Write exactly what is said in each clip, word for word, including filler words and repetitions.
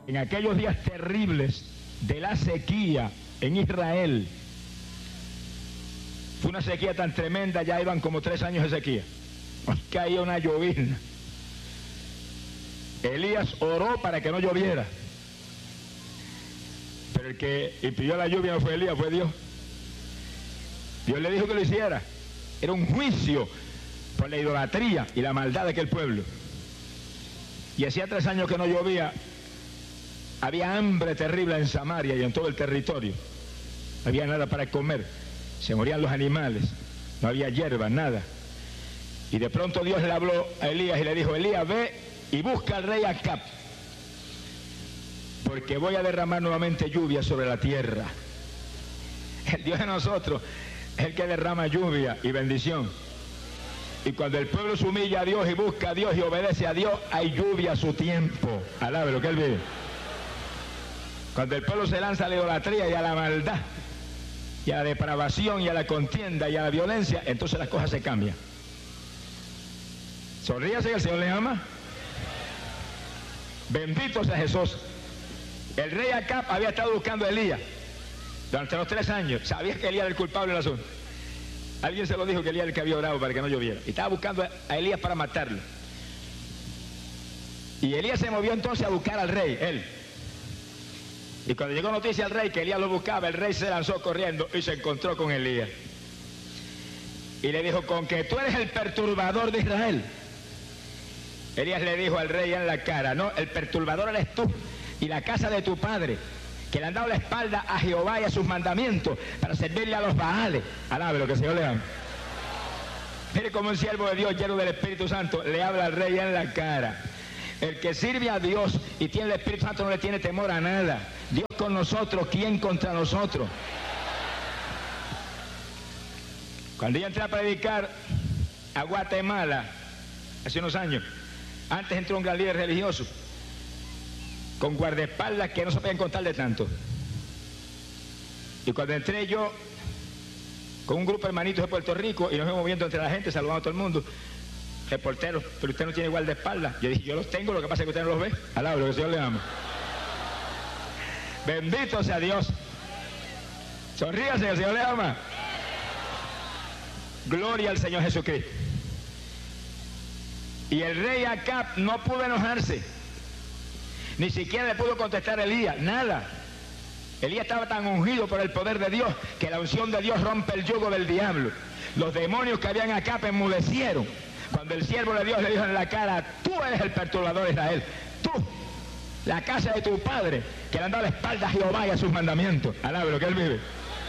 En aquellos días terribles de la sequía en Israel, fue una sequía tan tremenda, ya iban como tres años de sequía. Caía una llovizna. Elías oró para que no lloviera, pero el que impidió la lluvia no fue Elías, fue Dios. Dios le dijo que lo hiciera. Era un juicio por la idolatría y la maldad de aquel pueblo. Y hacía tres años que no llovía. Había hambre terrible en Samaria y en todo el territorio. No había nada para comer. Se morían los animales. No había hierba, nada. Y de pronto Dios le habló a Elías y le dijo: Elías, ve y busca al rey Acab, porque voy a derramar nuevamente lluvia sobre la tierra. El Dios de nosotros es el que derrama lluvia y bendición. Y cuando el pueblo se humilla a Dios y busca a Dios y obedece a Dios, hay lluvia a su tiempo. Alabe lo que él vive. Cuando el pueblo se lanza a la idolatría y a la maldad, y a la depravación, y a la contienda, y a la violencia, entonces las cosas se cambian. Sonríase, que el Señor le ama. Bendito sea Jesús. El rey Acab había estado buscando a Elías durante los tres años. Sabía que Elías era el culpable del asunto. Alguien se lo dijo, que Elías era el que había orado para que no lloviera. Y estaba buscando a Elías para matarlo. Y Elías se movió entonces a buscar al rey, él. Y cuando llegó noticia al rey que Elías lo buscaba, el rey se lanzó corriendo y se encontró con Elías. Y le dijo: con que tú eres el perturbador de Israel. Elías le dijo al rey en la cara: no, el perturbador eres tú y la casa de tu padre, que le han dado la espalda a Jehová y a sus mandamientos para servirle a los Baales. Alabe lo que el Señor le ama. Mire cómo un siervo de Dios lleno del Espíritu Santo le habla al rey en la cara. El que sirve a Dios y tiene el Espíritu Santo no le tiene temor a nada. Dios con nosotros, ¿quién contra nosotros? Cuando yo entré a predicar a Guatemala hace unos años, antes entró un gran líder religioso con guardaespaldas que no se podían contar de tanto. Y cuando entré yo con un grupo de hermanitos de Puerto Rico y nos íbamos moviendo entre la gente, saludando a todo el mundo, reporteros: pero usted no tiene guardaespaldas. Yo dije: yo los tengo, lo que pasa es que usted no los ve. Alabro, que el Señor le ama. Bendito sea Dios. Sonríase, que el Señor le ama. Gloria al Señor Jesucristo. Y el rey Acab no pudo enojarse, ni siquiera le pudo contestar a Elías, nada. Elías estaba tan ungido por el poder de Dios que la unción de Dios rompe el yugo del diablo. Los demonios que habían Acab enmudecieron cuando el siervo de Dios le dijo en la cara: tú eres el perturbador de Israel, tú, la casa de tu padre, que le han dado la espalda a Jehová y a sus mandamientos. Alabe lo que él vive.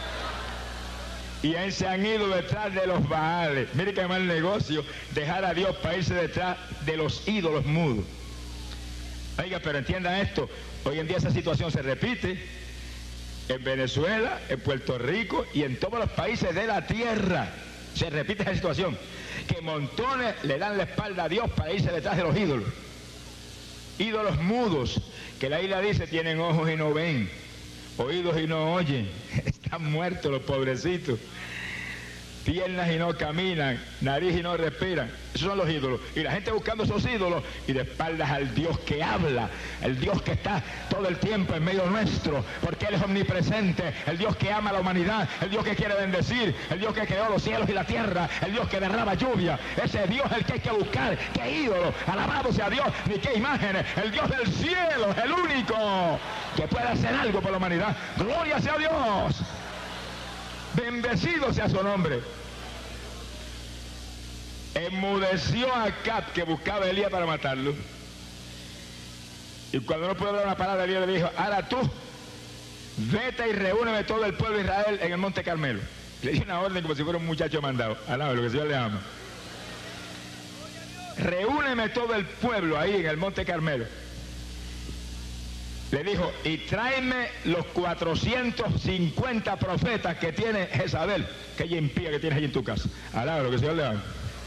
Y ahí se han ido detrás de los Baales. Mire qué mal negocio dejar a Dios para irse detrás de los ídolos mudos. Oiga, pero entienda esto: hoy en día esa situación se repite en Venezuela, en Puerto Rico y en todos los países de la tierra. Se repite esa situación, que montones le dan la espalda a Dios para irse detrás de los ídolos. Ídolos mudos, que la Biblia dice: tienen ojos y no ven, oídos y no oyen, están muertos los pobrecitos, piernas y no caminan, nariz y no respiran. Esos son los ídolos. Y la gente buscando esos ídolos y de espaldas al Dios que habla, el Dios que está todo el tiempo en medio nuestro, porque Él es omnipresente, el Dios que ama a la humanidad, el Dios que quiere bendecir, el Dios que creó los cielos y la tierra, el Dios que derrama lluvia. Ese Dios es el que hay que buscar. ¿Qué ídolo? Alabado sea Dios, ni qué imágenes. El Dios del cielo es el único que puede hacer algo por la humanidad. Gloria sea Dios. Bendecido sea su nombre. Enmudeció a Acab, que buscaba a Elías para matarlo. Y cuando no pudo hablar una palabra, Elías le dijo: ahora tú, vete y reúneme todo el pueblo de Israel en el Monte Carmelo. Le dio una orden como si fuera un muchacho mandado. Alaba lo que el Señor le ama. Reúneme todo el pueblo ahí en el Monte Carmelo. Le dijo: y tráeme los cuatrocientos cincuenta profetas que tiene Jezabel, que ella impía que tienes ahí en tu casa. Alaba lo que el Señor le ama.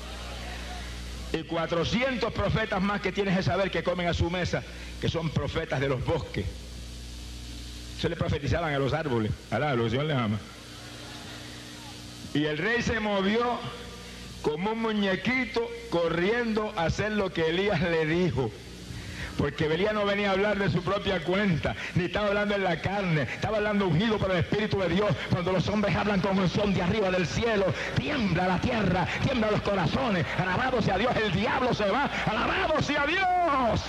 Y cuatrocientos profetas más que tienes Jezabel, que comen a su mesa, que son profetas de los bosques. Se le profetizaban a los árboles. Alá, lo que el Señor les ama. Y el rey se movió como un muñequito corriendo a hacer lo que Elías le dijo, Porque Elías no venía a hablar de su propia cuenta, ni estaba hablando en la carne, estaba hablando ungido por el Espíritu de Dios. Cuando los hombres hablan con unción de arriba del cielo, tiembla la tierra, tiembla los corazones. Alabado sea Dios, el diablo se va. Alabado sea Dios.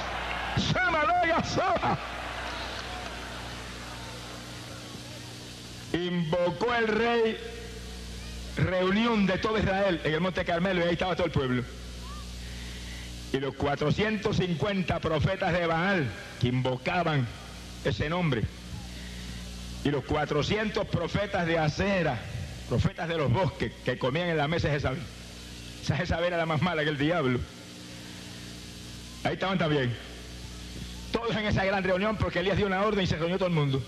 Invocó el rey reunión de todo Israel en el Monte Carmelo, y ahí estaba todo el pueblo. Y los cuatrocientos cincuenta profetas de Baal que invocaban ese nombre, y los cuatrocientos profetas de Acera, profetas de los bosques, que comían en la mesa de Jezabel. Esa Jezabel era la más mala que el diablo. Ahí estaban también, todos en esa gran reunión, porque Elías dio una orden y se reunió todo el mundo.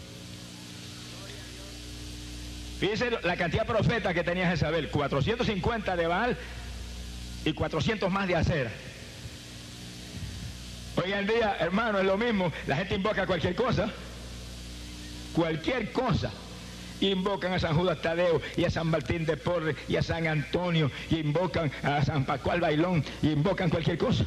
Fíjense la cantidad de profetas que tenía Jezabel: cuatrocientos cincuenta de Baal y cuatrocientos más de Acera. Hoy en día, hermano, es lo mismo. La gente invoca cualquier cosa. Cualquier cosa. Invocan a San Judas Tadeo y a San Martín de Porres y a San Antonio, y invocan a San Pascual Bailón, y invocan cualquier cosa.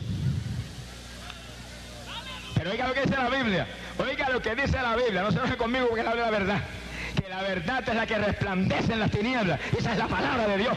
Pero oiga lo que dice la Biblia. Oiga lo que dice la Biblia. No se enoje conmigo porque habla la verdad. Que la verdad es la que resplandece en las tinieblas. Esa es la palabra de Dios.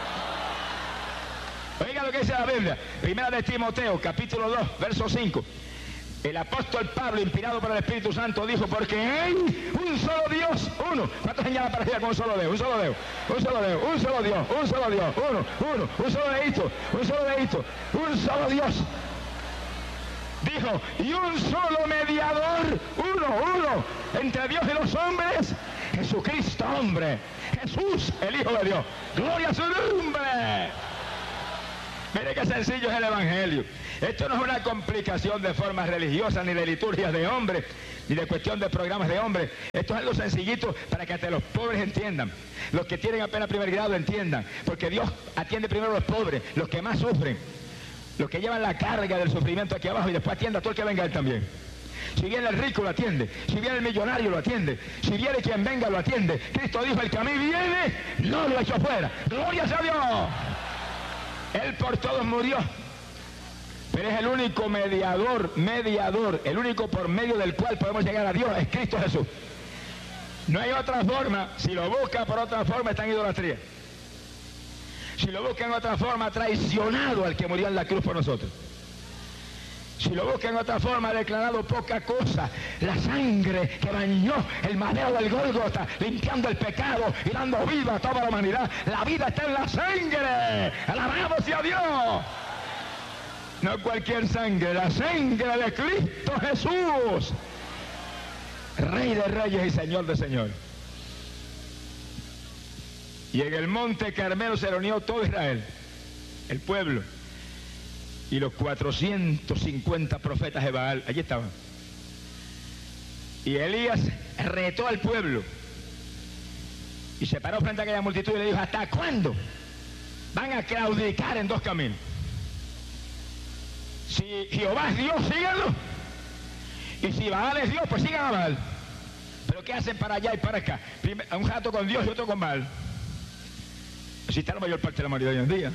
Oiga lo que dice la Biblia. Primera de Timoteo, capítulo dos, verso cinco. El apóstol Pablo, inspirado por el Espíritu Santo, dijo: porque hay un solo Dios, uno. ¿Cuántos señalan para arriba con un solo Dios? Un solo Dios, un solo Dios, un solo Dios, un solo Dios, uno, uno, un solo dedito, un solo dedito, un solo Dios. Dijo: y un solo mediador, uno, uno, entre Dios y los hombres, Jesucristo hombre, Jesús el Hijo de Dios. Gloria a su nombre. Mire qué sencillo es el Evangelio. Esto no es una complicación de formas religiosas, ni de liturgias de hombres, ni de cuestión de programas de hombres. Esto es algo sencillito para que hasta los pobres entiendan. Los que tienen apenas primer grado entiendan. Porque Dios atiende primero a los pobres, los que más sufren, los que llevan la carga del sufrimiento aquí abajo, y después atiende a todo el que venga a él también. Si viene el rico, lo atiende. Si viene el millonario, lo atiende. Si viene quien venga, lo atiende. Cristo dijo: el que a mí viene, no lo echo fuera. ¡Gloria a Dios! Él por todos murió, pero es el único mediador, mediador, el único por medio del cual podemos llegar a Dios, es Cristo Jesús. No hay otra forma. Si lo busca por otra forma, está en idolatría. Si lo busca en otra forma, ha traicionado al que murió en la cruz por nosotros. Si lo busca en otra forma, ha declarado poca cosa. La sangre que bañó el madero del Gólgota, limpiando el pecado y dando vida a toda la humanidad. La vida está en la sangre. ¡Alabado sea Dios! No cualquier sangre, la sangre de Cristo Jesús, Rey de reyes y Señor de señores. Y en el Monte Carmelo se reunió todo Israel, el pueblo, y los cuatrocientos cincuenta profetas de Baal, allí estaban. Y Elías retó al pueblo y se paró frente a aquella multitud y le dijo: ¿hasta cuándo van a claudicar en dos caminos? Si Jehová es Dios, síganlo. Y si Baal es Dios, pues sigan a Baal. Pero ¿qué hacen para allá y para acá? Primero, un rato con Dios y otro con Baal. Así está la mayor parte de la humanidad hoy en día,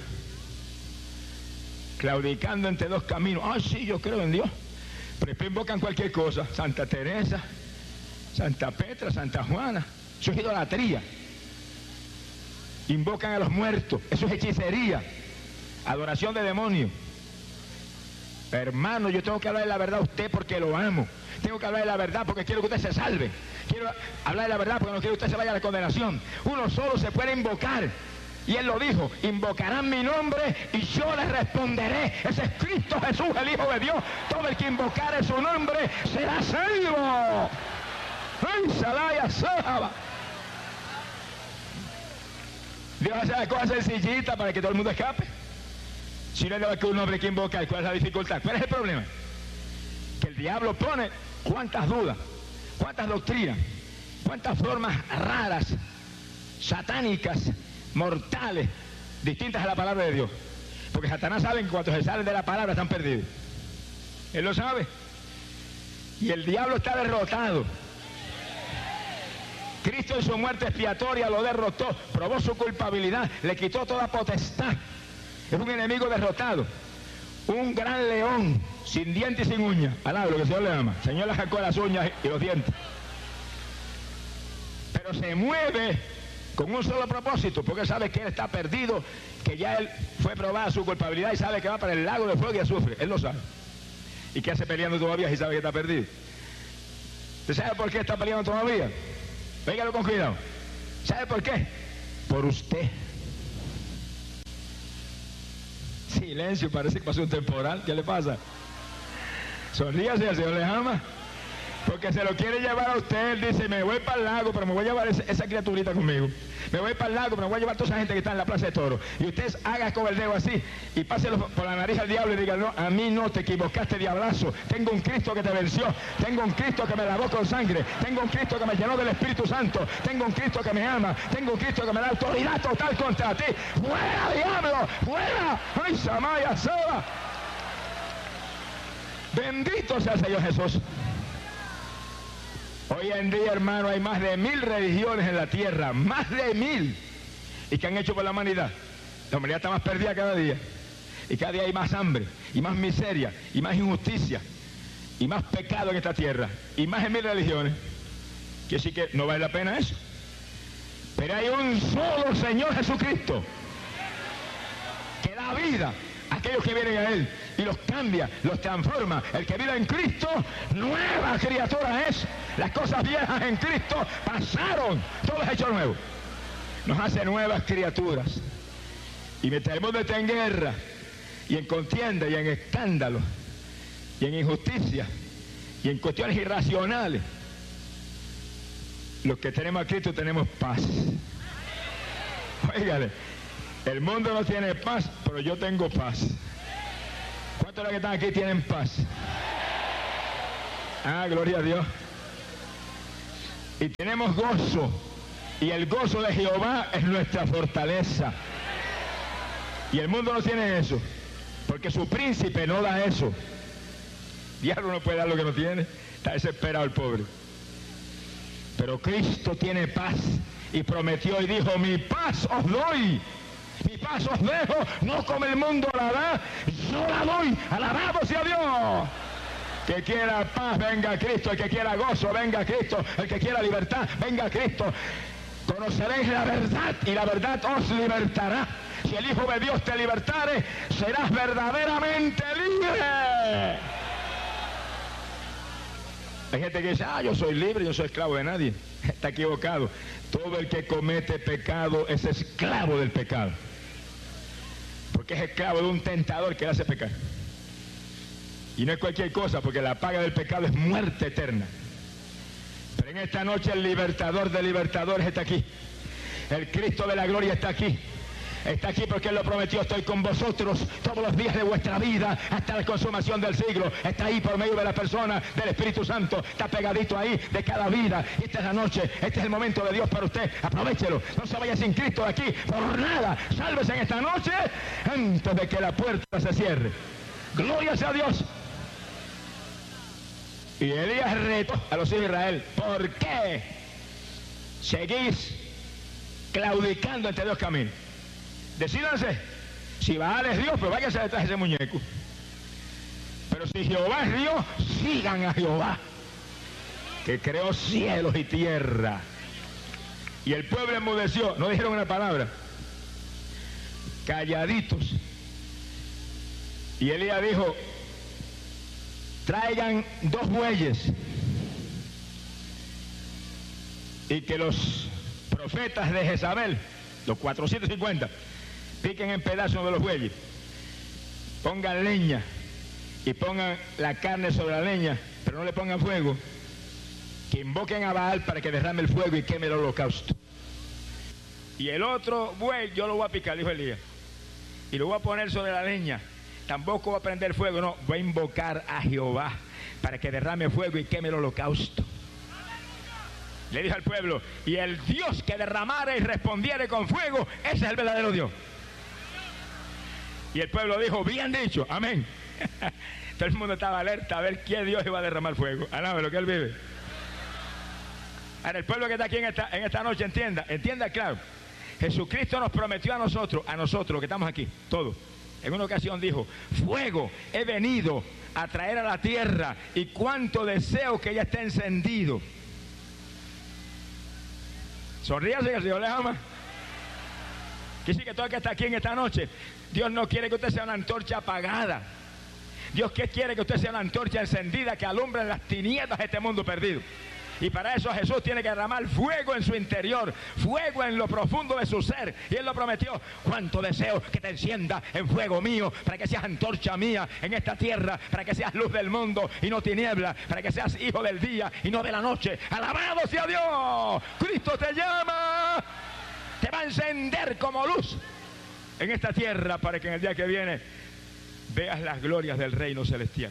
claudicando entre dos caminos. Ah, sí, yo creo en Dios, pero después invocan cualquier cosa. Santa Teresa, Santa Petra, Santa Juana. Eso es idolatría. Invocan a los muertos. Eso es hechicería, adoración de demonios. Hermano, yo tengo que hablar de la verdad a usted porque lo amo. Tengo que hablar de la verdad porque quiero que usted se salve. Quiero hablar de la verdad porque no quiero que usted se vaya a la condenación. Uno solo se puede invocar. Y él lo dijo: invocarán mi nombre y yo les responderé. Ese es Cristo Jesús, el Hijo de Dios. Todo el que invocare su nombre será salvo. ¡Ay, Salaya Saba! Dios hace la cosa sencillita para que todo el mundo escape. Si no le que un hombre que invoca, ¿cuál es la dificultad? ¿Cuál es el problema? Que el diablo pone cuántas dudas, cuántas doctrinas, cuántas formas raras, satánicas, mortales, distintas a la palabra de Dios. Porque Satanás sabe que cuando se salen de la palabra están perdidos. Él lo sabe. Y el diablo está derrotado. Cristo en su muerte expiatoria lo derrotó, probó su culpabilidad, le quitó toda potestad. Es un enemigo derrotado, un gran león sin dientes y sin uñas. Alaba lo que el Señor le ama. El Señor le sacó las uñas y los dientes. Pero se mueve con un solo propósito, porque sabe que él está perdido, que ya él fue probada su culpabilidad y sabe que va para el lago de fuego y azufre. Él lo sabe. ¿Y qué hace peleando todavía si sabe que está perdido? ¿Usted sabe por qué está peleando todavía? Véngalo con cuidado. ¿Sabe por qué? Por usted. Silencio, parece que pasó un temporal. ¿Qué le pasa? Sonríase, el Señor le ama. Porque se lo quiere llevar a usted. Él dice, me voy para el lago, pero me voy a llevar esa, esa criaturita conmigo. Me voy para el lago, pero me voy a llevar a toda esa gente que está en la plaza de toros. Y usted haga con el dedo así y páselo por la nariz al diablo y diga, no, a mí no, te equivocaste, diablazo. Tengo un Cristo que te venció. Tengo un Cristo que me lavó con sangre. Tengo un Cristo que me llenó del Espíritu Santo. Tengo un Cristo que me ama. Tengo un Cristo que me da autoridad total contra ti. ¡Fuera, diablo! ¡Fuera! ¡Ay, Samaya, Saba! Bendito sea el Señor Jesús. Hoy en día, hermano, hay más de mil religiones en la tierra, más de mil. ¿Y qué han hecho por la humanidad? La humanidad está más perdida cada día. Y cada día hay más hambre, y más miseria, y más injusticia, y más pecado en esta tierra, y más de mil religiones. Que sí que no vale la pena eso. Pero hay un solo Señor Jesucristo que da vida a aquellos que vienen a Él y los cambia, los transforma. El que vive en Cristo, nueva criatura es. Las cosas viejas en Cristo pasaron, todo es hecho nuevo. Nos hace nuevas criaturas. Y mientras el mundo está en guerra, y en contienda, y en escándalos, y en injusticia, y en cuestiones irracionales, los que tenemos a Cristo tenemos paz. Óigale, el mundo no tiene paz, pero yo tengo paz. ¿Cuántos de los que están aquí tienen paz? Ah, gloria a Dios. Y tenemos gozo. Y el gozo de Jehová es nuestra fortaleza. Y el mundo no tiene eso, porque su príncipe no da eso. Diablo no puede dar lo que no tiene. Está desesperado el pobre. Pero Cristo tiene paz. Y prometió y dijo, mi paz os doy. Mi paz os dejo, no como el mundo la da, yo la doy. Alabado sea Dios. Que quiera paz, venga a Cristo. El que quiera gozo, venga a Cristo. El que quiera libertad, venga a Cristo. Conoceréis la verdad y la verdad os libertará. Si el Hijo de Dios te libertare, serás verdaderamente libre. Hay gente que dice, ah, yo soy libre, yo soy esclavo de nadie. Está equivocado. Todo el que comete pecado es esclavo del pecado. Porque es esclavo de un tentador que le hace pecar. Y no es cualquier cosa, porque la paga del pecado es muerte eterna. Pero en esta noche el libertador de libertadores está aquí. El Cristo de la gloria está aquí. Está aquí porque Él lo prometió, estoy con vosotros todos los días de vuestra vida hasta la consumación del siglo. Está ahí por medio de la persona del Espíritu Santo, está pegadito ahí de cada vida. Esta es la noche, este es el momento de Dios para usted, aprovechelo. No se vaya sin Cristo de aquí por nada. Sálvese en esta noche antes de que la puerta se cierre. Gloria sea a Dios. Y Elías retó a los hijos de Israel, ¿por qué seguís claudicando entre dos caminos? Decídanse, si Baal es Dios, pues váyanse detrás de ese muñeco. Pero si Jehová es Dios, sigan a Jehová, que creó cielos y tierra. Y el pueblo enmudeció, no dijeron una palabra, calladitos. Y Elías dijo, traigan dos bueyes y que los profetas de Jezabel, los cuatrocientos cincuenta, piquen en pedazos de los bueyes, pongan leña y pongan la carne sobre la leña, pero no le pongan fuego, que invoquen a Baal para que derrame el fuego y queme el holocausto. Y el otro buey yo lo voy a picar, dijo Elías, y lo voy a poner sobre la leña. Tampoco voy a prender fuego, no, voy a invocar a Jehová para que derrame fuego y queme el holocausto. Le dijo al pueblo, y el Dios que derramare y respondiere con fuego, ese es el verdadero Dios. Y el pueblo dijo, bien dicho, amén. Todo el mundo estaba alerta a ver quién Dios iba a derramar fuego. Alábalo, lo que Él vive. Ahora, el pueblo que está aquí en esta, en esta noche, entienda, entienda claro. Jesucristo nos prometió a nosotros, a nosotros que estamos aquí, todos. En una ocasión dijo, fuego he venido a traer a la tierra, y cuánto deseo que ella esté encendido. Sonríase, que el Señor le ama. Que sí, que todo el que está aquí en esta noche, Dios no quiere que usted sea una antorcha apagada. Dios que quiere que usted sea una antorcha encendida que alumbre en las tinieblas de este mundo perdido. Y para eso Jesús tiene que derramar fuego en su interior, fuego en lo profundo de su ser. Y Él lo prometió. Cuánto deseo que te encienda en fuego mío, para que seas antorcha mía en esta tierra, para que seas luz del mundo y no tiniebla, para que seas hijo del día y no de la noche. ¡Alabado sea Dios! Cristo te llama, te va a encender como luz en esta tierra, para que en el día que viene veas las glorias del reino celestial.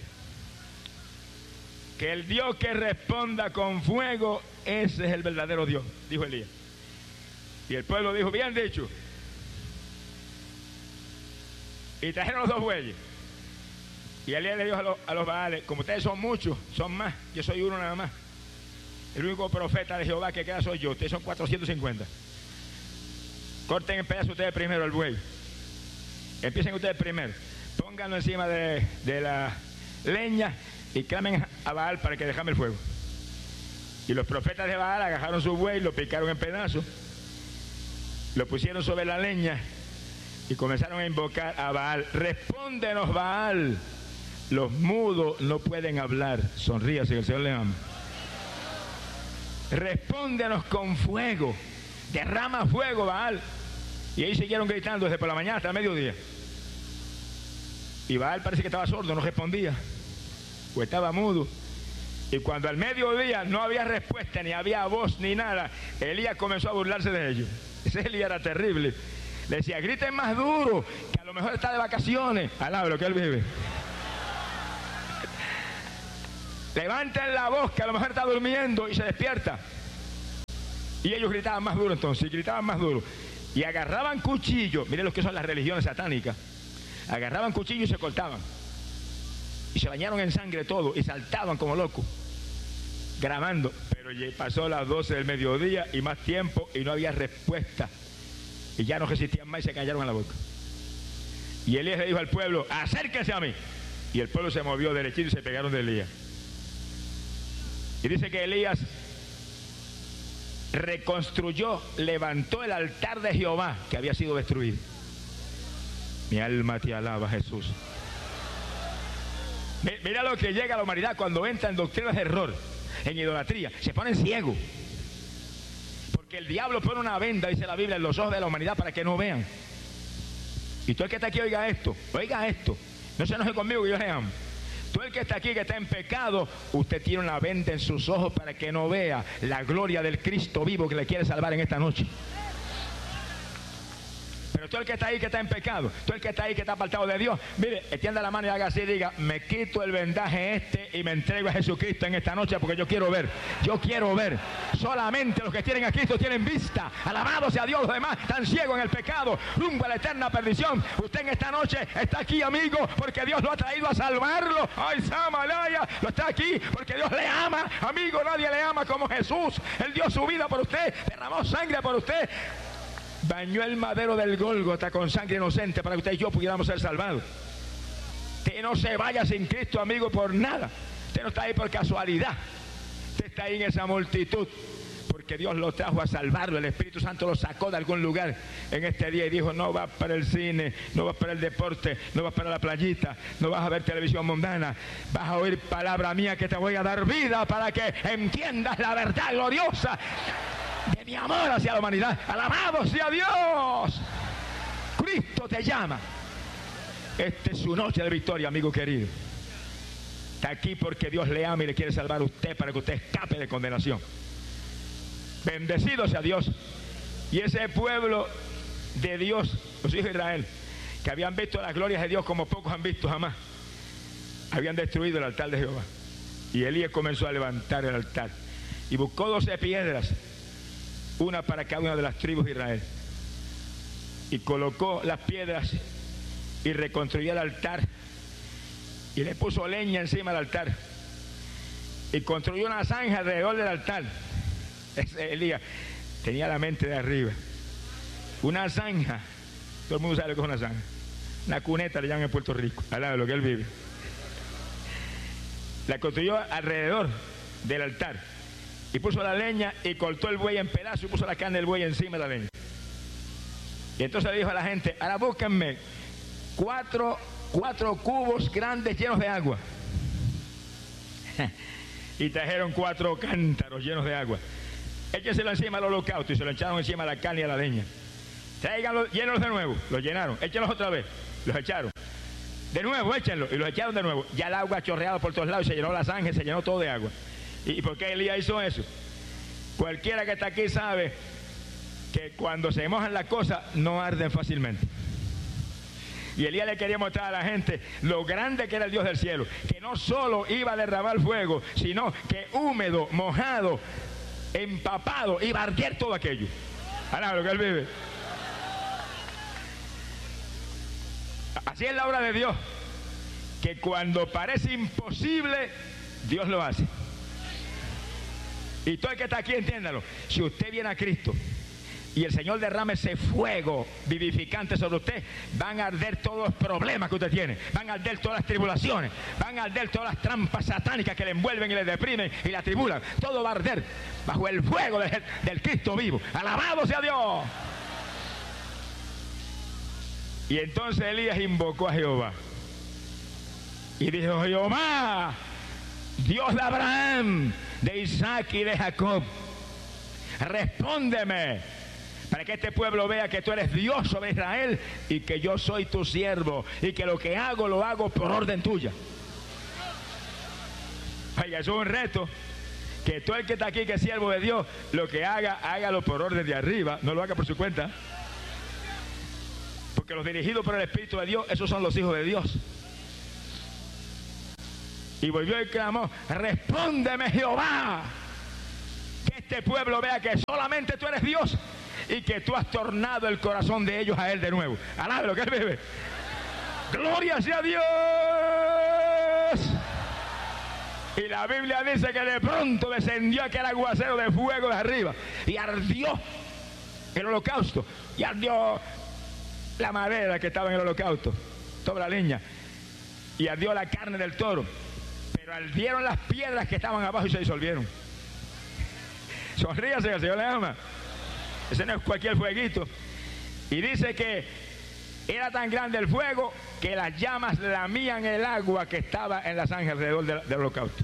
Que el Dios que responda con fuego, ese es el verdadero Dios, dijo Elías. Y el pueblo dijo, bien dicho. Y trajeron los dos bueyes. Y Elías le dijo a los, a los Baales, como ustedes son muchos, son más, yo soy uno nada más. El único profeta de Jehová que queda soy yo, ustedes son cuatrocientos cincuenta. Corten en pedazos ustedes primero el buey. Empiecen ustedes primero. Pónganlo encima de, de la leña y clamen a Baal para que dejame el fuego. Y los profetas de Baal agarraron su buey, lo picaron en pedazos, lo pusieron sobre la leña y comenzaron a invocar a Baal. Respóndenos, Baal. Los mudos no pueden hablar. Sonríase, que el Señor le ama. Respóndenos con fuego. Derrama fuego, Baal. Y ahí siguieron gritando desde por la mañana hasta el mediodía. Y Baal parece que estaba sordo, no respondía, o estaba mudo. Y cuando al mediodía no había respuesta, ni había voz, ni nada, Elías comenzó a burlarse de ellos. Ese Elías era terrible. Le decía, griten más duro, que a lo mejor está de vacaciones. Alabe lo que él vive. Levanten la voz, que a lo mejor está durmiendo y se despierta. Y ellos gritaban más duro entonces, y gritaban más duro. Y agarraban cuchillos. Miren lo que son las religiones satánicas. Agarraban cuchillos y se cortaban. Y se bañaron en sangre todo. Y saltaban como locos, grabando. Pero pasó las doce del mediodía y más tiempo y no había respuesta. Y ya no resistían más y se callaron en la boca. Y Elías le dijo al pueblo, acérquense a mí. Y el pueblo se movió derechito y se pegaron de Elías. Y dice que Elías reconstruyó, levantó el altar de Jehová que había sido destruido. Mi alma te alaba, Jesús. Mira lo que llega a la humanidad cuando entra en doctrinas de error, en idolatría. Se ponen ciegos. Porque el diablo pone una venda, dice la Biblia, en los ojos de la humanidad para que no vean. Y tú el que está aquí, oiga esto, oiga esto. No se enoje conmigo, que yo le amo. Tú el que está aquí, que está en pecado, usted tiene una venda en sus ojos para que no vea la gloria del Cristo vivo que le quiere salvar en esta noche. Pero tú el que está ahí, que está en pecado, tú el que está ahí, que está apartado de Dios, mire, extienda la mano y haga así, diga, me quito el vendaje este y me entrego a Jesucristo en esta noche porque yo quiero ver, yo quiero ver. Solamente los que tienen a Cristo tienen vista. Alabado sea Dios, los demás están ciegos en el pecado, rumbo a la eterna perdición. Usted en esta noche está aquí, amigo, porque Dios lo ha traído a salvarlo. Ay, Samalaya, lo está aquí porque Dios le ama. Amigo, nadie le ama como Jesús. Él dio su vida por usted, derramó sangre por usted. Bañó el madero del Gólgota con sangre inocente para que usted y yo pudiéramos ser salvados. Usted no se vaya sin Cristo, amigo, por nada. Usted no está ahí por casualidad. Usted está ahí en esa multitud porque Dios lo trajo a salvarlo. El Espíritu Santo lo sacó de algún lugar en este día y dijo, no vas para el cine, no vas para el deporte, no vas para la playita, no vas a ver televisión mundana, vas a oír palabra mía que te voy a dar vida para que entiendas la verdad gloriosa de mi amor hacia la humanidad. Alabado sea Dios. Cristo te llama. Esta es su noche de victoria, amigo querido. Está aquí porque Dios le ama y le quiere salvar a usted para que usted escape de condenación. Bendecido sea Dios. Y ese pueblo de Dios, los hijos de Israel, que habían visto las glorias de Dios como pocos han visto jamás, habían destruido el altar de Jehová. Y Elías comenzó a levantar el altar y buscó doce piedras, una para cada una de las tribus de Israel, y colocó las piedras y reconstruyó el altar y le puso leña encima del altar y construyó una zanja alrededor del altar. Ese Elías tenía la mente de arriba. Una zanja, todo el mundo sabe lo que es una zanja, una cuneta le llaman en Puerto Rico, al lado de lo que él vive. la construyó alrededor del altar y puso la leña y cortó el buey en pedazos y puso la carne del buey encima de la leña. Y entonces le dijo a la gente: ahora búsquenme cuatro, cuatro cubos grandes llenos de agua. Y trajeron cuatro cántaros llenos de agua. Échenselo encima al holocausto y se lo echaron encima a la carne y a la leña. Tráiganlo, llénenlos de nuevo. Los llenaron, échenlos otra vez. Los echaron. De nuevo, échenlo. Y los echaron de nuevo. Ya el agua chorreaba por todos lados y se llenó la zanja, se llenó todo de agua. ¿Y por qué Elías hizo eso? Cualquiera que está aquí sabe que cuando se mojan las cosas no arden fácilmente. Y Elías le quería mostrar a la gente lo grande que era el Dios del cielo, que no solo iba a derramar fuego, sino que húmedo, mojado, empapado, iba a arder todo aquello. Ahora lo que él vive. Así es la obra de Dios, que cuando parece imposible, Dios lo hace. Y todo el que está aquí, entiéndalo, si usted viene a Cristo y el Señor derrama ese fuego vivificante sobre usted, van a arder todos los problemas que usted tiene, van a arder todas las tribulaciones, van a arder todas las trampas satánicas que le envuelven y le deprimen y le atribulan. Todo va a arder bajo el fuego del, del Cristo vivo. ¡Alabado sea Dios! Y entonces Elías invocó a Jehová y dijo: Jehová, Dios de Abraham, de Isaac y de Jacob, respóndeme para que este pueblo vea que tú eres Dios sobre Israel y que yo soy tu siervo y que lo que hago lo hago por orden tuya. Oiga, eso es un reto, que todo el que está aquí que es siervo de Dios, lo que haga, hágalo por orden de arriba, no lo haga por su cuenta. Porque los dirigidos por el Espíritu de Dios, esos son los hijos de Dios. Y volvió y clamó: respóndeme, Jehová, que este pueblo vea que solamente tú eres Dios y que tú has tornado el corazón de ellos a él de nuevo. Alabe lo que él vive. Gloria sea Dios. Y la Biblia dice que de pronto descendió aquel aguacero de fuego de arriba y ardió el holocausto y ardió la madera que estaba en el holocausto, toda la leña, y ardió la carne del toro, pero ardieron las piedras que estaban abajo y se disolvieron. Sonríase, que el Señor le ama. Ese no es cualquier fueguito. Y dice que era tan grande el fuego que las llamas lamían el agua que estaba en la zanja alrededor del, del holocausto.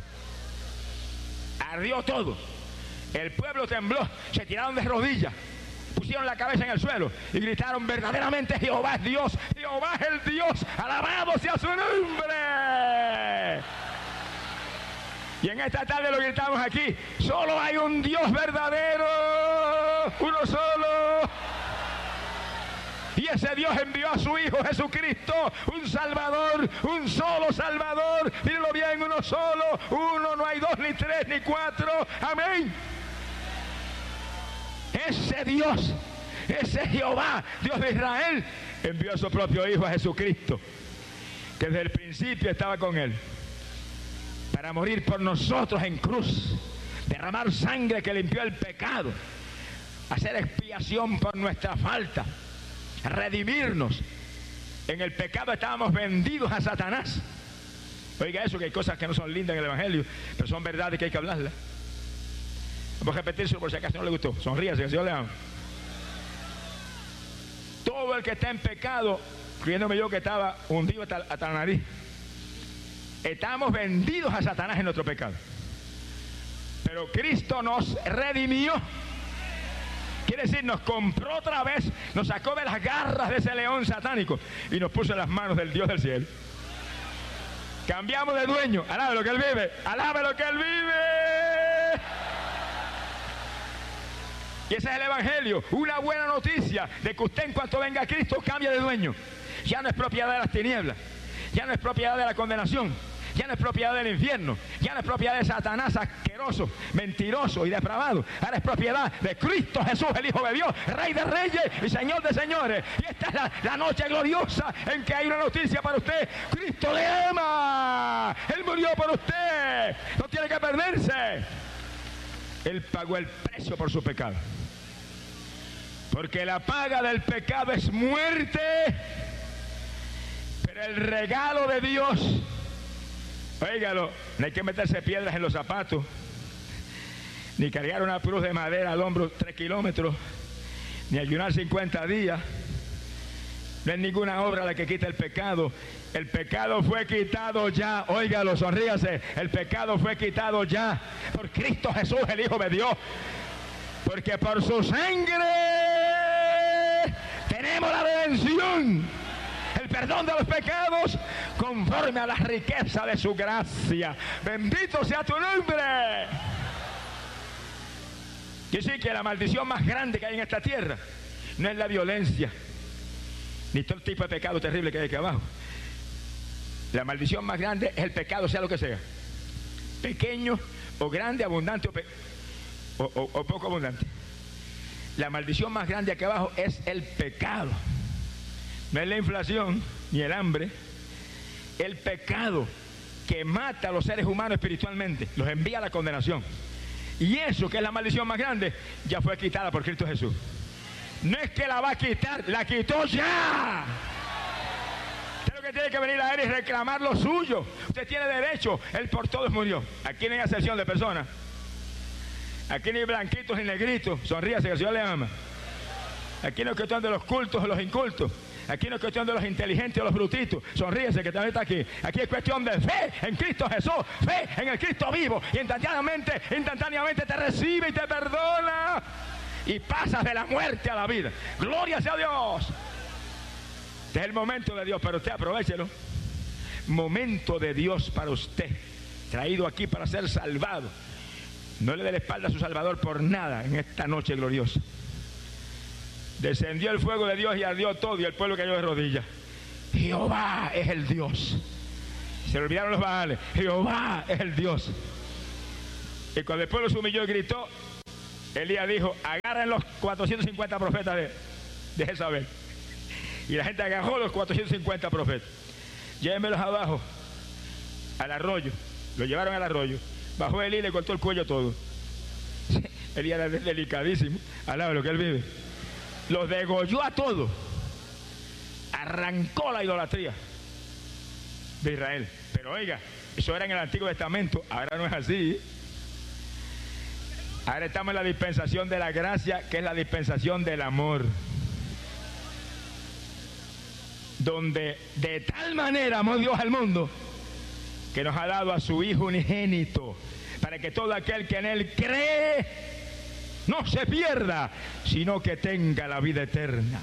Ardió todo. El pueblo tembló, se tiraron de rodillas, pusieron la cabeza en el suelo y gritaron: verdaderamente Jehová es Dios, Jehová es el Dios, alabado sea su nombre. Y en esta tarde lo gritamos aquí: solo hay un Dios verdadero, uno solo. Y ese Dios envió a su Hijo Jesucristo, un Salvador, un solo Salvador. Díganlo bien: uno solo, uno, no hay dos, ni tres, ni cuatro. Amén. Ese Dios, ese Jehová, Dios de Israel, envió a su propio Hijo, a Jesucristo, que desde el principio estaba con él, para morir por nosotros en cruz, derramar sangre que limpió el pecado, hacer expiación por nuestra falta, redimirnos. En el pecado estábamos vendidos a Satanás. Oiga eso, que hay cosas que no son lindas en el Evangelio, pero son verdades que hay que hablarlas. Vamos a repetirlo por si acaso no le gustó. Sonríase, que el Señor le ama. Todo el que está en pecado, creyéndome yo que estaba hundido hasta, hasta la nariz, estamos vendidos a Satanás en nuestro pecado. Pero Cristo nos redimió. Quiere decir, nos compró otra vez, nos sacó de las garras de ese león satánico y nos puso en las manos del Dios del cielo. Cambiamos de dueño. Alabe lo que Él vive. Alabe lo que Él vive. Y ese es el Evangelio, una buena noticia de que usted, en cuanto venga a Cristo, cambia de dueño. Ya no es propiedad de las tinieblas, ya no es propiedad de la condenación, ya no es propiedad del infierno, ya no es propiedad de Satanás asqueroso, mentiroso y depravado. Ahora es propiedad de Cristo Jesús, el Hijo de Dios, Rey de reyes y Señor de señores. Y esta es la, la noche gloriosa en que hay una noticia para usted: Cristo le ama, Él murió por usted, no tiene que perderse. Él pagó el precio por su pecado, porque la paga del pecado es muerte, pero el regalo de Dios Óigalo, no hay que meterse piedras en los zapatos, ni cargar una cruz de madera al hombro tres kilómetros, ni ayunar cincuenta días. No es ninguna obra la que quita el pecado. El pecado fue quitado ya. Óigalo, sonríase. El pecado fue quitado ya por Cristo Jesús, el Hijo de Dios. Porque por su sangre tenemos la redención, el perdón de los pecados, conforme a la riqueza de su gracia. Bendito sea tu nombre. Quiere decir que la maldición más grande que hay en esta tierra no es la violencia, ni todo tipo de pecado terrible que hay aquí abajo. La maldición más grande es el pecado, sea lo que sea, pequeño o grande, abundante o, pe o, o, o poco abundante. La maldición más grande aquí abajo es el pecado. No es la inflación ni el hambre. El pecado que mata a los seres humanos espiritualmente, los envía a la condenación. Y eso, que es la maldición más grande, ya fue quitada por Cristo Jesús. No es que la va a quitar, la quitó ya. Usted lo que tiene que venir a él y reclamar lo suyo. Usted tiene derecho, él por todos murió. Aquí no hay excepción de personas. Aquí no hay blanquitos ni negritos. Sonríase, que el Señor le ama. Aquí no es cuestión de los cultos o los incultos. Aquí no es cuestión de los inteligentes o los brutitos. Sonríese, que también está aquí. Aquí es cuestión de fe en Cristo Jesús, fe en el Cristo vivo. Y instantáneamente, instantáneamente te recibe y te perdona. Y pasas de la muerte a la vida. Gloria sea a Dios. Este es el momento de Dios para usted, aprovéchelo. Momento de Dios para usted. Traído aquí para ser salvado. No le dé la espalda a su Salvador por nada en esta noche gloriosa. Descendió el fuego de Dios y ardió todo, y el pueblo cayó de rodillas. Jehová es el Dios. Se le olvidaron los Baales. Jehová es el Dios. Y cuando el pueblo se humilló y gritó, Elías dijo: agarren los cuatrocientos cincuenta profetas de, de Jezabel. Y la gente agarró los cuatrocientos cincuenta profetas. Llévenmelos abajo, al arroyo. Lo llevaron al arroyo. Bajó Elías y le cortó el cuello todo. Elías era delicadísimo, al lado de lo que él vive. Los degolló a todos. Arrancó la idolatría de Israel. Pero oiga, eso era en el Antiguo Testamento. Ahora no es así. Ahora estamos en la dispensación de la gracia, que es la dispensación del amor, donde de tal manera amó Dios al mundo que nos ha dado a su Hijo unigénito, para que todo aquel que en Él cree no se pierda, sino que tenga la vida eterna.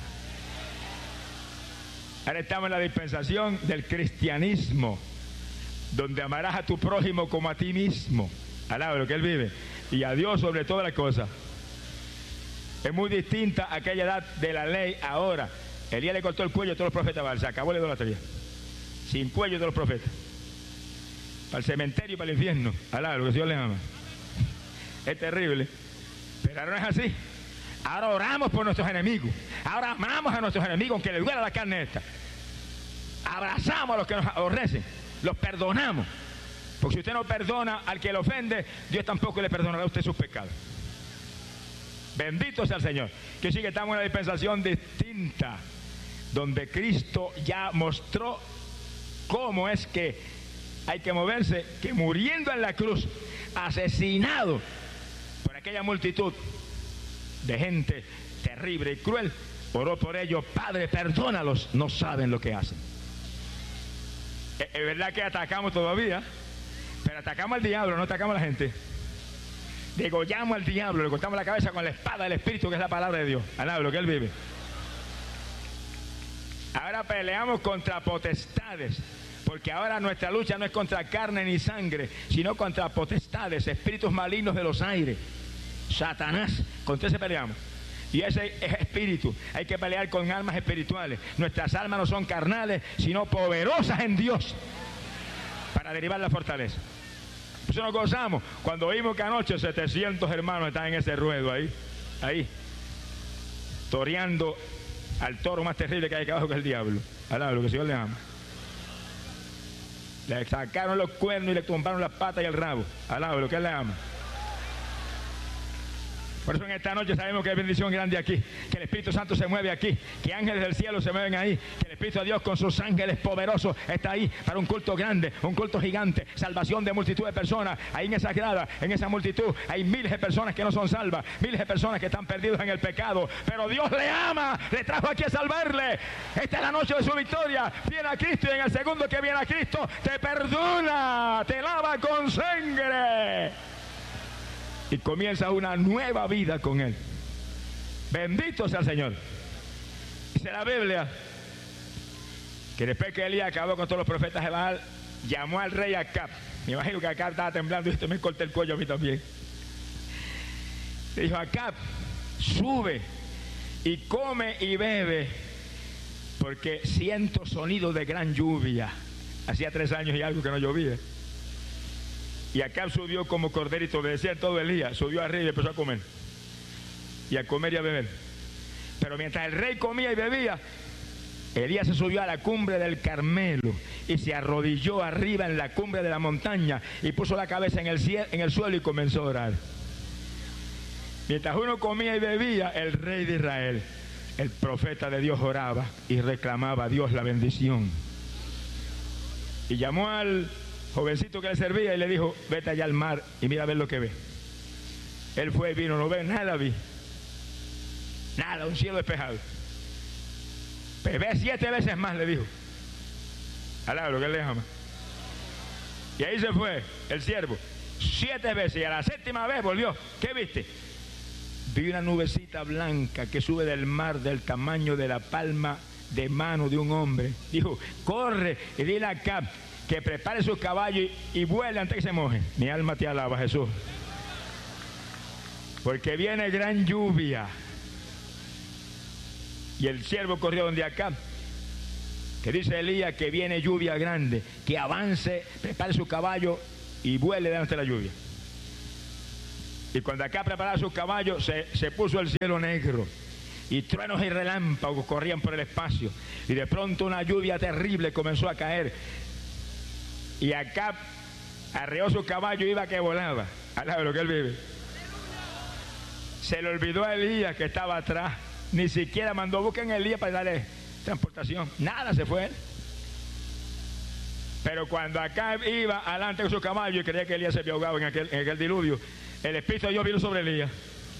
Ahora estamos en la dispensación del cristianismo, donde amarás a tu prójimo como a ti mismo, al lado de lo que él vive, y a Dios sobre todas las cosas. Es muy distinta a aquella edad de la ley ahora. Elías le cortó el cuello a todos los profetas Baal, se acabó la idolatría. Sin cuello de los profetas. Para el cementerio y para el infierno, al lado de lo que el Señor les ama. Es terrible. Pero ahora no es así. Ahora oramos por nuestros enemigos. Ahora amamos a nuestros enemigos, aunque les duela la carne esta. Abrazamos a los que nos aborrecen. Los perdonamos. Porque si usted no perdona al que le ofende, Dios tampoco le perdonará a usted sus pecados. Bendito sea el Señor. Que sí que estamos en una dispensación distinta, donde Cristo ya mostró cómo es que hay que moverse, que muriendo en la cruz, asesinado por aquella multitud de gente terrible y cruel, oró por ellos: Padre, perdónalos, no saben lo que hacen. Es verdad que atacamos todavía, pero atacamos al diablo, no atacamos a la gente. Degollamos al diablo, le cortamos la cabeza con la espada del Espíritu, que es la palabra de Dios, al lado de lo que él vive. Ahora peleamos contra potestades, porque ahora nuestra lucha no es contra carne ni sangre, sino contra potestades, espíritus malignos de los aires, Satanás. Contra ese peleamos. Y ese es espíritu. Hay que pelear con almas espirituales. Nuestras almas no son carnales, sino poderosas en Dios para derribar la fortaleza. Por eso nos gozamos cuando oímos que anoche setecientos hermanos están en ese ruedo ahí, ahí, toreando al toro más terrible que hay acá abajo, que es el diablo. Al lado de lo que el Señor le ama. Le sacaron los cuernos y le tumbaron las patas y el rabo, al lado de lo que él le ama. Por eso en esta noche sabemos que hay bendición grande aquí, que el Espíritu Santo se mueve aquí, que ángeles del cielo se mueven ahí, que el Espíritu de Dios con sus ángeles poderosos está ahí para un culto grande, un culto gigante, salvación de multitud de personas. Ahí en esa grada, en esa multitud, hay miles de personas que no son salvas, miles de personas que están perdidas en el pecado, pero Dios le ama, le trajo aquí a salvarle. Esta es la noche de su victoria. Viene a Cristo y en el segundo que viene a Cristo te perdona, te lava con sangre y comienza una nueva vida con Él. Bendito sea el Señor. Dice la Biblia que después que Elías acabó con todos los profetas de Baal, llamó al rey Acab. Me imagino que Acab estaba temblando y usted me corté el cuello a mí también. Le dijo: Acab, sube y come y bebe, porque siento sonido de gran lluvia. Hacía tres años y algo que no llovía. Y Acab subió como corderito, obedecía todo el día, subió arriba y empezó a comer. Y a comer y a beber. Pero mientras el rey comía y bebía, Elías se subió a la cumbre del Carmelo y se arrodilló arriba en la cumbre de la montaña y puso la cabeza en el, cielo, en el suelo y comenzó a orar. Mientras uno comía y bebía, el rey de Israel, el profeta de Dios, oraba y reclamaba a Dios la bendición. Y llamó al jovencito que le servía y le dijo: vete allá al mar y mira a ver lo que ve. Él fue y vino, no ve nada, vi nada, un cielo despejado. Pero ve siete veces más, le dijo. Alá, lo que él le ama. Y ahí se fue el siervo siete veces y a la séptima vez volvió. ¿Qué viste? Vi una nubecita blanca que sube del mar del tamaño de la palma de mano de un hombre. Dijo: corre y dile a Acab que prepare su caballo y, y vuele antes que se moje. Mi alma te alaba, Jesús, porque viene gran lluvia. Y el siervo corrió donde Acab, que dice Elías que viene lluvia grande, que avance, prepare su caballo y vuele delante de la lluvia. Y cuando Acab preparaba su caballo, se, se puso el cielo negro y truenos y relámpagos corrían por el espacio, y de pronto una lluvia terrible comenzó a caer. Y Acab arreó su caballo y iba que volaba. Alaba lo que él vive. Se le olvidó a Elías que estaba atrás. Ni siquiera mandó buscar a Elías para darle transportación. Nada, se fue él. Pero cuando Acab iba adelante con su caballo y creía que Elías se había ahogado en aquel, en aquel diluvio, el Espíritu de Dios vino sobre Elías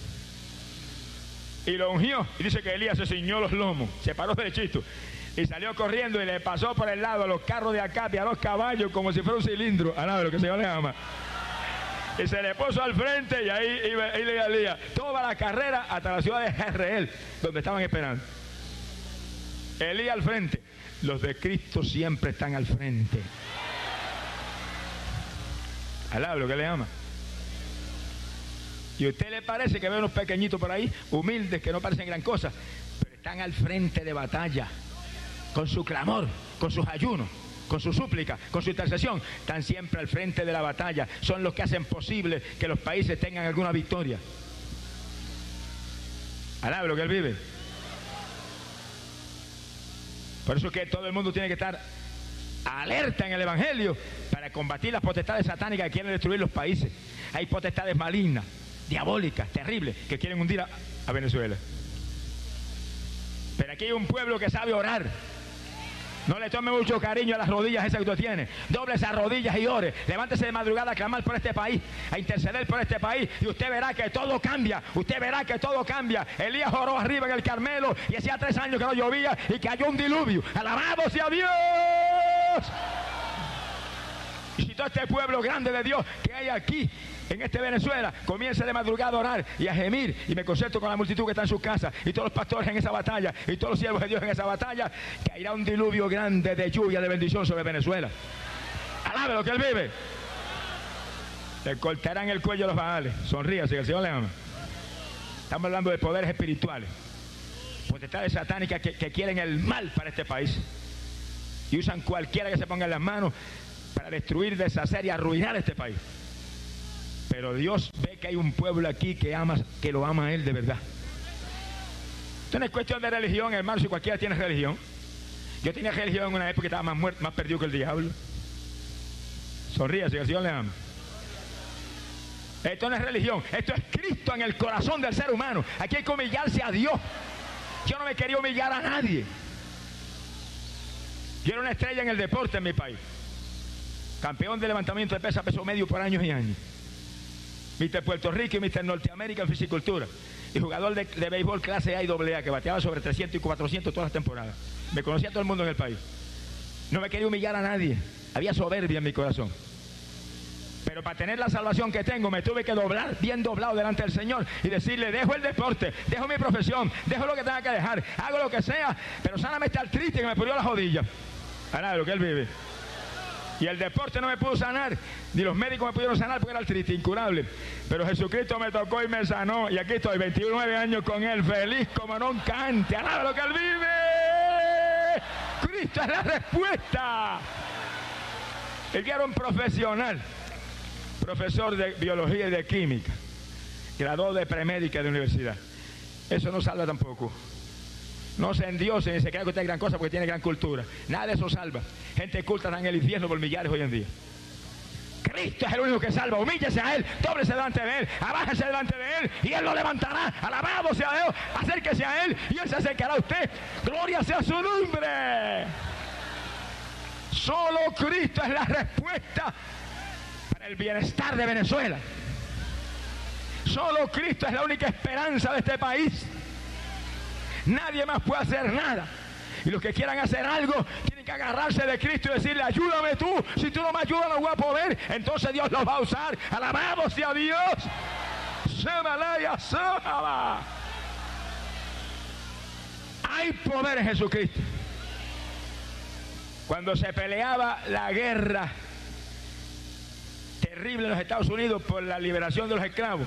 y lo ungió. Y dice que Elías se ciñó los lomos, se paró derechito y salió corriendo y le pasó por el lado a los carros de Acab y a los caballos como si fuera un cilindro. Ah, no, lo que el Señor le ama. Y se le puso al frente y ahí iba Elías toda la carrera hasta la ciudad de Jezreel, donde estaban esperando. Elías al frente. Los de Cristo siempre están al frente. Alaba lo que le ama. Y a usted le parece que ve unos pequeñitos por ahí, humildes, que no parecen gran cosa, pero están al frente de batalla, con su clamor, con sus ayunos, con su súplica, con su intercesión. Están siempre al frente de la batalla. Son los que hacen posible que los países tengan alguna victoria. Alaba lo que él vive. Por eso es que todo el mundo tiene que estar alerta en el Evangelio para combatir las potestades satánicas que quieren destruir los países. Hay potestades malignas, diabólicas, terribles, que quieren hundir a, a Venezuela. Pero aquí hay un pueblo que sabe orar. No le tome mucho cariño a las rodillas esas que usted tiene. Doble esas rodillas y ore. Levántese de madrugada a clamar por este país, a interceder por este país, y usted verá que todo cambia. Usted verá que todo cambia. Elías oró arriba en el Carmelo y hacía tres años que no llovía y cayó un diluvio. ¡Alabado sea Dios! Y si todo este pueblo grande de Dios que hay aquí en este Venezuela comienza de madrugada a orar y a gemir, y me concentro con la multitud que está en sus casas y todos los pastores en esa batalla y todos los siervos de Dios en esa batalla, caerá un diluvio grande de lluvia, de bendición sobre Venezuela. Alabe lo que él vive. Le cortarán el cuello a los Baales. Sonríase, que el Señor le ama. Estamos hablando de poderes espirituales, potestades satánicas que, que quieren el mal para este país y usan cualquiera que se ponga en las manos para destruir, deshacer y arruinar este país. Pero Dios ve que hay un pueblo aquí que ama, que lo ama a Él de verdad. Esto no es cuestión de religión, hermano. Si cualquiera tiene religión. Yo tenía religión en una época que estaba más muerto, más perdido que el diablo. Sonríase, que el Señor le ama. Esto no es religión, esto es Cristo en el corazón del ser humano. Aquí hay que humillarse a Dios. Yo no me quería humillar a nadie. Yo era una estrella en el deporte en mi país. Campeón de levantamiento de pesa, peso medio por años y años. mister Puerto Rico y mister Norteamérica en fisicultura. Y jugador de, de béisbol clase A y doble A, que bateaba sobre trescientos y cuatrocientos todas las temporadas. Me conocía todo el mundo en el país. No me quería humillar a nadie. Había soberbia en mi corazón. Pero para tener la salvación que tengo, me tuve que doblar bien doblado delante del Señor y decirle: dejo el deporte, dejo mi profesión, dejo lo que tenga que dejar, hago lo que sea, pero sáname esta artritis que me pudrió las rodillas. Ahora lo que él vive. Y el deporte no me pudo sanar, ni los médicos me pudieron sanar porque era artritis incurable. Pero Jesucristo me tocó y me sanó. Y aquí estoy, veintinueve años con Él, feliz como nunca antes. ¡Alaba lo que Él vive! Cristo es la respuesta. Él era un profesional, profesor de biología y de química, graduado de premédica de universidad. Eso no salva tampoco. No se endiosen ni se crea que usted es gran cosa porque tiene gran cultura. Nada de eso salva. Gente culta está en el infierno por millares hoy en día. Cristo es el único que salva. Humíllese a Él, dóblese delante de Él, abájese delante de Él y Él lo levantará. Alabado sea Dios, acérquese a Él y Él se acercará a usted. Gloria sea su nombre. Solo Cristo es la respuesta para el bienestar de Venezuela. Solo Cristo es la única esperanza de este país. Nadie más puede hacer nada. Y los que quieran hacer algo tienen que agarrarse de Cristo y decirle: ayúdame tú. Si tú no me ayudas no voy a poder. Entonces Dios los va a usar. Alabado sea Dios. Hay poder en Jesucristo. Cuando se peleaba la guerra terrible en los Estados Unidos por la liberación de los esclavos,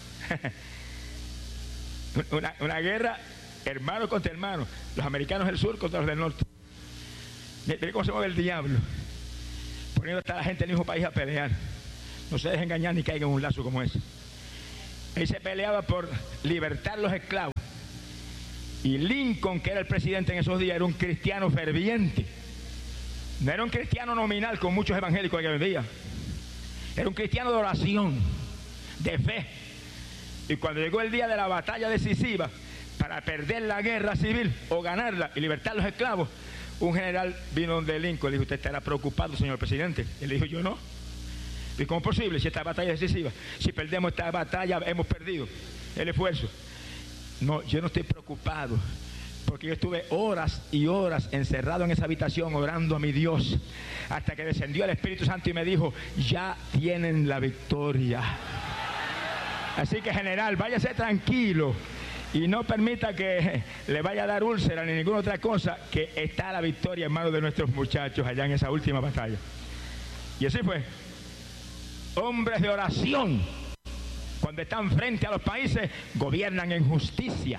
una, una guerra hermano contra hermano, los americanos del sur contra los del norte. Mire cómo se mueve el diablo, poniendo hasta la gente en el mismo país a pelear. No se dejen engañar ni caigan en un lazo como ese. Ahí se peleaba por libertar los esclavos. Y Lincoln, que era el presidente en esos días, era un cristiano ferviente. No era un cristiano nominal con muchos evangélicos que hoy en día. Era un cristiano de oración, de fe. Y cuando llegó el día de la batalla decisiva para perder la guerra civil o ganarla y libertar a los esclavos, un general vino donde Lincoln le dijo: usted estará preocupado, señor presidente. Y él le dijo: yo no. ¿Y cómo es posible si esta batalla es decisiva? Si perdemos esta batalla hemos perdido el esfuerzo. No, yo no estoy preocupado, porque yo estuve horas y horas encerrado en esa habitación orando a mi Dios hasta que descendió el Espíritu Santo y me dijo: ya tienen la victoria. Así que, general, váyase tranquilo y no permita que le vaya a dar úlcera ni ninguna otra cosa, que está la victoria en manos de nuestros muchachos allá en esa última batalla. Y así fue. Hombres de oración, cuando están frente a los países, gobiernan en justicia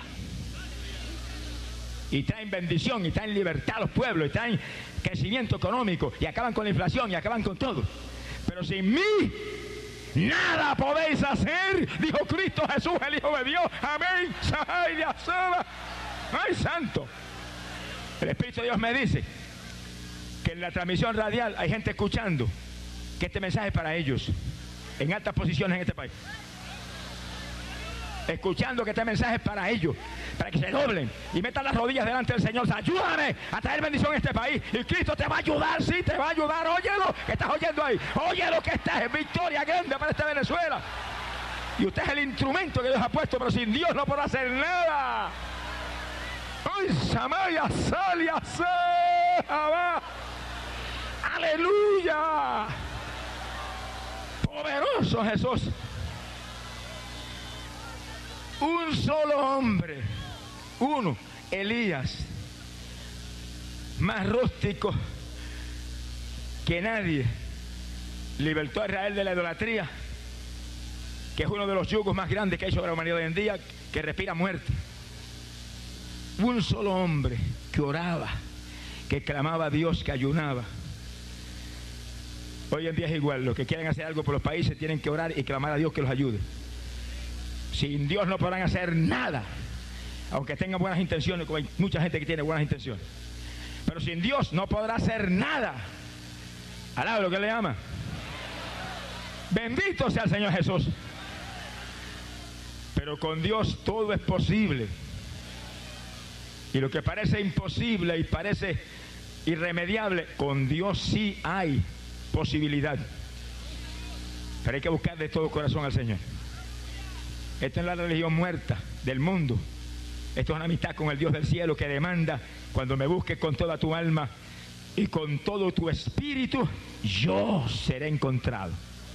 y traen bendición y traen libertad a los pueblos y traen crecimiento económico y acaban con la inflación y acaban con todo. Pero sin mí nada podéis hacer, dijo Cristo Jesús, el Hijo de Dios. Amén. Ay, santo. El Espíritu de Dios me dice que en la transmisión radial hay gente escuchando que este mensaje es para ellos, en altas posiciones en este país. Escuchando que este mensaje es para ellos, para que se doblen y metan las rodillas delante del Señor. Ayúdame a traer bendición a este país. Y Cristo te va a ayudar, sí, te va a ayudar. Óyelo, que estás oyendo ahí. Óyelo, que esta es victoria grande para esta Venezuela. Y usted es el instrumento que Dios ha puesto, pero sin Dios no podrá hacer nada. ¡Ay, Samaya, Salia, Saba! ¡Aleluya! Poderoso Jesús. Un solo hombre, uno, Elías, más rústico que nadie, libertó a Israel de la idolatría, que es uno de los yugos más grandes que hay sobre la humanidad hoy en día, que respira muerte. Un solo hombre que oraba, que clamaba a Dios, que ayunaba. Hoy en día es igual. Los que quieren hacer algo por los países tienen que orar y clamar a Dios que los ayude. Sin Dios no podrán hacer nada, aunque tengan buenas intenciones, como hay mucha gente que tiene buenas intenciones. Pero sin Dios no podrá hacer nada. Alaba lo que le ama. Bendito sea el Señor Jesús. Pero con Dios todo es posible. Y lo que parece imposible y parece irremediable, con Dios sí hay posibilidad. Pero hay que buscar de todo corazón al Señor. Esta es la religión muerta del mundo. Esto es una amistad con el Dios del cielo que demanda: cuando me busques con toda tu alma y con todo tu espíritu, yo seré encontrado.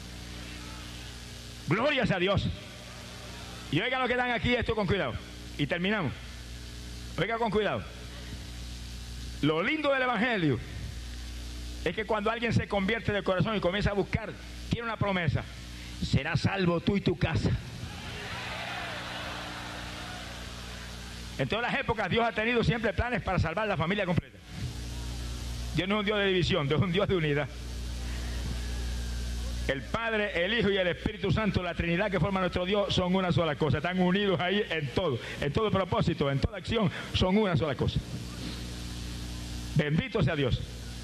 Glorias a Dios. Y oigan lo que dan aquí, esto con cuidado. Y terminamos. Oiga con cuidado. Lo lindo del Evangelio es que cuando alguien se convierte de corazón y comienza a buscar, tiene una promesa: serás salvo tú y tu casa. En todas las épocas Dios ha tenido siempre planes para salvar la familia completa. Dios no es un Dios de división, Dios es un Dios de unidad. El Padre, el Hijo y el Espíritu Santo, la Trinidad que forma nuestro Dios, son una sola cosa. Están unidos ahí en todo, en todo propósito, en toda acción, son una sola cosa. Bendito sea Dios.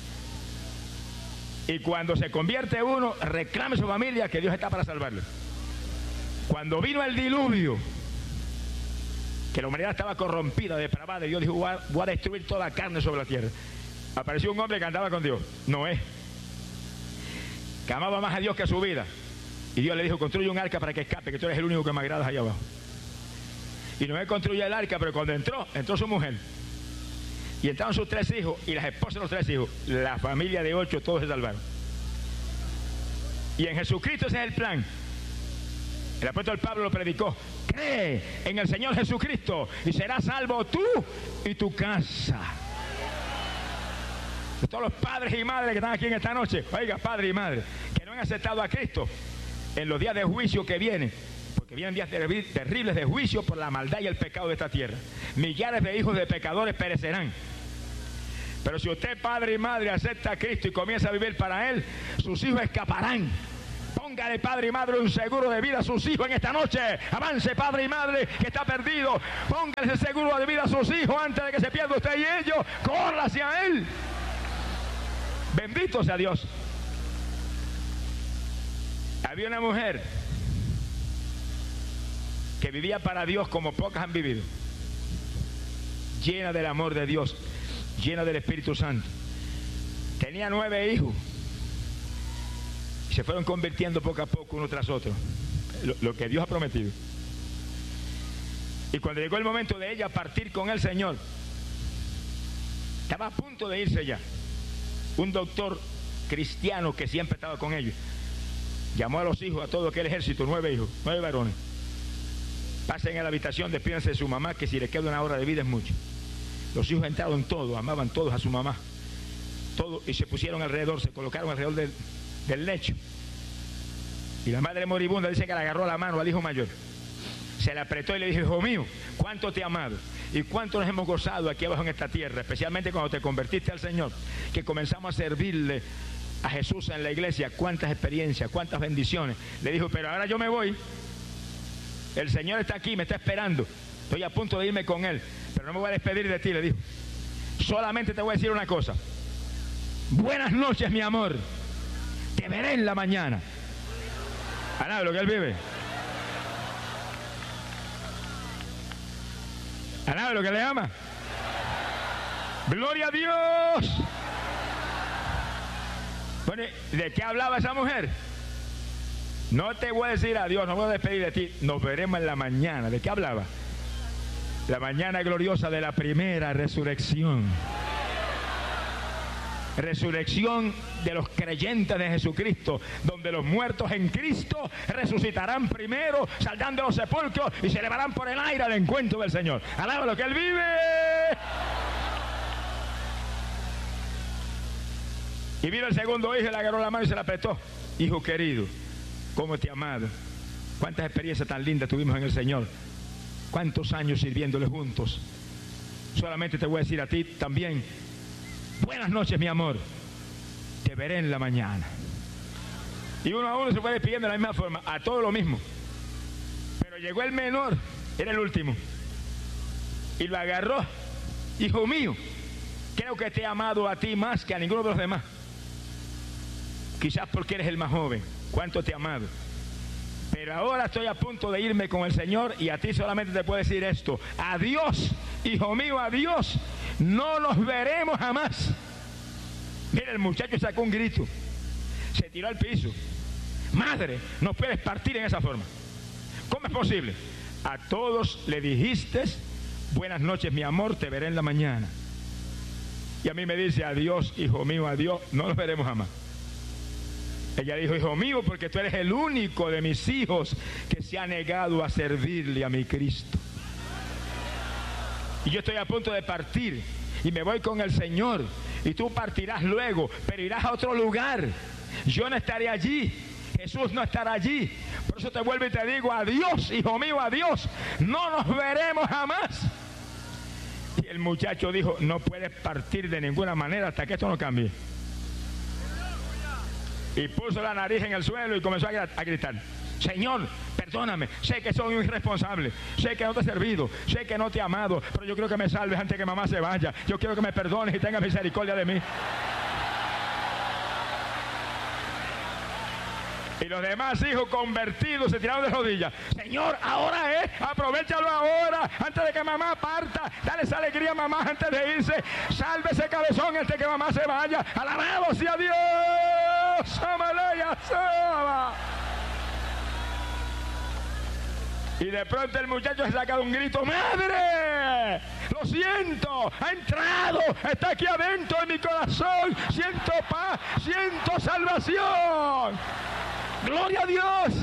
Y cuando se convierte uno, reclame a su familia que Dios está para salvarlo. Cuando vino el diluvio, que la humanidad estaba corrompida, depravada, y Dios dijo: voy a, voy a destruir toda carne sobre la tierra. Apareció un hombre que andaba con Dios, Noé, que amaba más a Dios que a su vida. Y Dios le dijo: construye un arca para que escape, que tú eres el único que me agradas allá abajo. Y Noé construyó el arca, pero cuando entró, entró su mujer. Y entraron sus tres hijos y las esposas de los tres hijos. La familia de ocho, todos se salvaron. Y en Jesucristo ese es el plan. El apóstol Pablo lo predicó: cree en el Señor Jesucristo y serás salvo tú y tu casa. Todos los padres y madres que están aquí en esta noche, oiga, padre y madre, que no han aceptado a Cristo, en los días de juicio que vienen, porque vienen días terribles de juicio por la maldad y el pecado de esta tierra. Millares de hijos de pecadores perecerán. Pero si usted, padre y madre, acepta a Cristo y comienza a vivir para Él, sus hijos escaparán. Póngale, padre y madre, un seguro de vida a sus hijos en esta noche. Avance, padre y madre que está perdido. Póngale ese seguro de vida a sus hijos antes de que se pierda usted y ellos. Corra hacia Él. Bendito sea Dios. Había una mujer que vivía para Dios como pocas han vivido, llena del amor de Dios, llena del Espíritu Santo. Tenía nueve hijos y se fueron convirtiendo poco a poco uno tras otro, lo, lo que Dios ha prometido. Y cuando llegó el momento de ella partir con el Señor, estaba a punto de irse ya. Un doctor cristiano que siempre estaba con ellos llamó a los hijos, a todo aquel ejército, nueve hijos, nueve varones: pasen a la habitación, despídense de su mamá, que si les queda una hora de vida es mucho. Los hijos entraron todos, amaban todos a su mamá, todos, y se pusieron alrededor, se colocaron alrededor del, del lecho. Y la madre moribunda dice que le agarró la mano al hijo mayor, se le apretó y le dijo: hijo mío, cuánto te he amado y cuánto nos hemos gozado aquí abajo en esta tierra, especialmente cuando te convertiste al Señor, que comenzamos a servirle a Jesús en la iglesia. Cuántas experiencias, cuántas bendiciones. Le dijo: pero ahora yo me voy, el Señor está aquí, me está esperando, estoy a punto de irme con Él, pero no me voy a despedir de ti. Le dijo: solamente te voy a decir una cosa, buenas noches mi amor, te veré en la mañana. ¿Alaba lo que Él vive? ¿Alaba lo que le ama? ¡Gloria a Dios! Bueno, ¿de qué hablaba esa mujer? No te voy a decir adiós, no voy a despedir de ti, nos veremos en la mañana. ¿De qué hablaba? La mañana gloriosa de la primera resurrección. Resurrección de los creyentes de Jesucristo, donde los muertos en Cristo resucitarán primero, saldrán de los sepulcros y se elevarán por el aire al encuentro del Señor. ¡Alaba lo que Él vive! Y vino el segundo hijo y le agarró la mano y se la apretó. Hijo querido, ¿cómo te he amado? Cuántas experiencias tan lindas tuvimos en el Señor. Cuántos años sirviéndole juntos. Solamente te voy a decir a ti también: buenas noches mi amor, te veré en la mañana. Y uno a uno se fue despidiendo de la misma forma, a todo lo mismo. Pero llegó el menor, era el último, y lo agarró. Hijo mío, creo que te he amado a ti más que a ninguno de los demás. Quizás porque eres el más joven. Cuánto te he amado. Pero ahora estoy a punto de irme con el Señor y a ti solamente te puedo decir esto: adiós, hijo mío, adiós, no nos veremos jamás. Mira, el muchacho sacó un grito, se tiró al piso. Madre, no puedes partir en esa forma. ¿Cómo es posible? A todos le dijiste buenas noches, mi amor, te veré en la mañana. Y a mí me dice adiós, hijo mío, adiós, no nos veremos jamás. Ella dijo: hijo mío, porque tú eres el único de mis hijos que se ha negado a servirle a mi Cristo. Y yo estoy a punto de partir y me voy con el Señor, y tú partirás luego, pero irás a otro lugar. Yo no estaré allí, Jesús no estará allí. Por eso te vuelvo y te digo: adiós, hijo mío, adiós, no nos veremos jamás. Y el muchacho dijo: no puedes partir de ninguna manera hasta que esto no cambie. Y puso la nariz en el suelo y comenzó a gritar: Señor, perdóname, sé que soy un irresponsable, sé que no te he servido, sé que no te he amado, pero yo quiero que me salves antes que mamá se vaya. Yo quiero que me perdones y tengas misericordia de mí. Y los demás hijos convertidos se tiraron de rodillas. Señor, ahora es, aprovechalo ahora, antes de que mamá parta. Dale esa alegría a mamá antes de irse. Salve ese cabezón antes de que mamá se vaya. Alabado sea Dios. Y de pronto el muchacho se saca de un grito: ¡Madre! Lo siento, ha entrado, está aquí adentro de mi corazón. Siento paz, siento salvación. ¡Gloria a Dios!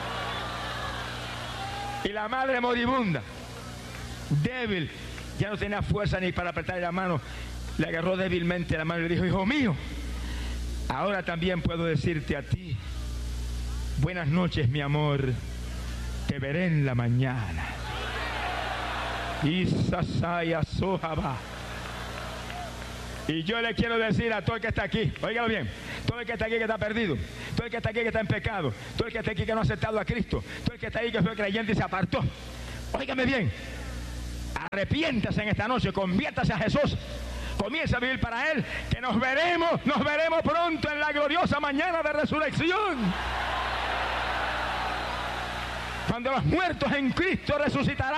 Y la madre moribunda, débil, ya no tenía fuerza ni para apretarle la mano, le agarró débilmente la mano y le dijo: hijo mío, ahora también puedo decirte a ti buenas noches, mi amor, te veré en la mañana. Isasaya Sohaba. Y yo le quiero decir a todo el que está aquí, óigalo bien, todo el que está aquí que está perdido, todo el que está aquí que está en pecado, todo el que está aquí que no ha aceptado a Cristo, todo el que está ahí que fue creyente y se apartó, óigame bien, arrepiéntase en esta noche, conviértase a Jesús, comienza a vivir para Él, que nos veremos, nos veremos pronto en la gloriosa mañana de resurrección. Cuando los muertos en Cristo resucitarán.